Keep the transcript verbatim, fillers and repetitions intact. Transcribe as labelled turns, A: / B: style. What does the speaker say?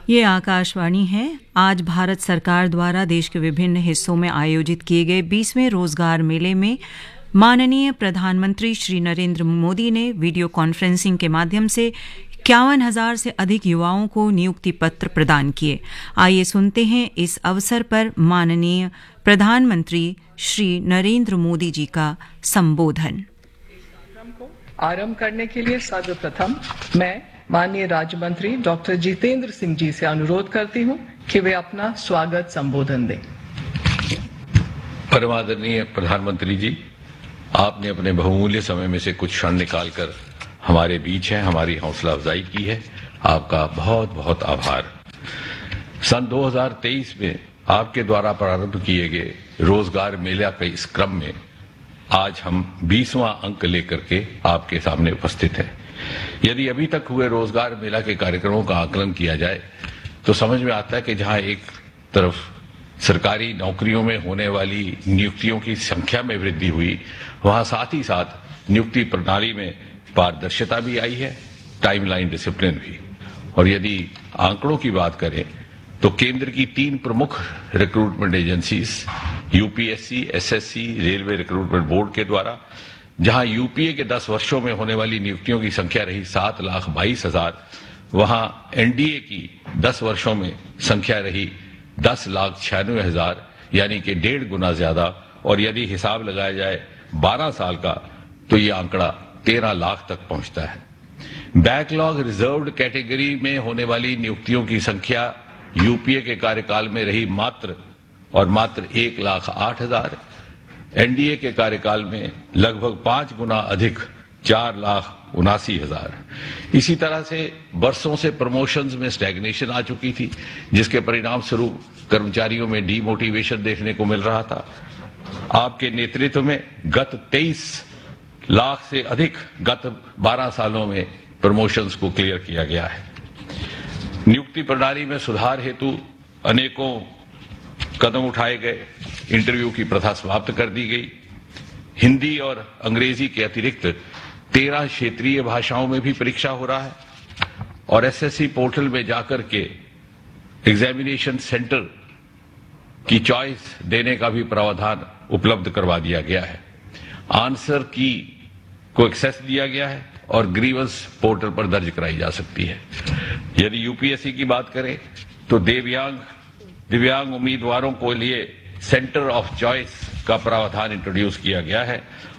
A: ये आकाशवाणी है। आज भारत सरकार द्वारा देश के विभिन्न हिस्सों में आयोजित किए गए बीसवें रोजगार मेले में माननीय प्रधानमंत्री श्री नरेंद्र मोदी ने वीडियो कॉन्फ्रेंसिंग के माध्यम से इक्यावन हजार से अधिक युवाओं को नियुक्ति पत्र प्रदान किए। आइए सुनते हैं इस अवसर पर माननीय प्रधानमंत्री श्री नरेंद्र मोदी जी का संबोधन।
B: आरंभ करने के लिए सर्वप्रथम मैं माननीय राज्य मंत्री डॉक्टर जितेंद्र सिंह जी से अनुरोध करती हूं कि वे अपना स्वागत संबोधन दें।
C: परमादरणीय प्रधानमंत्री जी, आपने अपने बहुमूल्य समय में से कुछ क्षण निकालकर हमारे बीच हैं, हमारी हौसला अफजाई की है। आपका बहुत बहुत आभार। सन दो हज़ार तेईस में आपके द्वारा प्रारंभ किए गए रोजगार मेला के इस क्रम में आज हम बीसवां अंक लेकर के आपके सामने उपस्थित हैं। यदि अभी तक हुए रोजगार मेला के कार्यक्रमों का आकलन किया जाए तो समझ में आता है कि जहां एक तरफ सरकारी नौकरियों में होने वाली नियुक्तियों की संख्या में वृद्धि हुई, वहां साथ ही साथ नियुक्ति प्रणाली में पारदर्शिता भी आई है, टाइमलाइन डिसिप्लिन भी। और यदि आंकड़ों की बात करें तो केंद्र की तीन प्रमुख recruitment agencies UPSC, SSC, railway recruitment board के द्वारा जहां यूपीए के दस वर्षों में होने वाली नियुक्तियों की संख्या रही सात लाख बाईस हजार, वहां एनडीए की दस वर्षों में संख्या रही दस लाख छियानवे हजार, यानी कि डेढ़ गुना ज्यादा। और यदि हिसाब लगाया जाए बारह साल का तो ये आंकड़ा तेरह लाख तक पहुंचता है। बैकलॉग रिजर्व्ड कैटेगरी में होने वाली नियुक्तियों की संख्या यूपीए के कार्यकाल में रही मात्र और मात्र एक लाख आठ हजार, एनडीए के कार्यकाल में लगभग पांच गुना अधिक चार लाख उनासी हजार। इसी तरह से बरसों से प्रमोशंस में स्टैग्नेशन आ चुकी थी, जिसके परिणाम स्वरूप कर्मचारियों में डीमोटिवेशन देखने को मिल रहा था। आपके नेतृत्व में गत तेईस लाख से अधिक गत बारह सालों में प्रमोशंस को क्लियर किया गया है। नियुक्ति प्रणाली में सुधार हेतु अनेकों कदम उठाए गए। इंटरव्यू की प्रथा समाप्त कर दी गई। हिंदी और अंग्रेजी के अतिरिक्त तेरह क्षेत्रीय भाषाओं में भी परीक्षा हो रहा है और एसएससी पोर्टल में जाकर के एग्जामिनेशन सेंटर की चॉइस देने का भी प्रावधान उपलब्ध करवा दिया गया है। आंसर की को एक्सेस दिया गया है और ग्रीवेंस पोर्टल पर दर्ज कराई जा सकती है। यदि यूपीएससी की बात करें तो दिव्यांग दिव्यांग उम्मीदवारों को लिए सेंटर ऑफ चॉइस का प्रावधान इंट्रोड्यूस किया गया है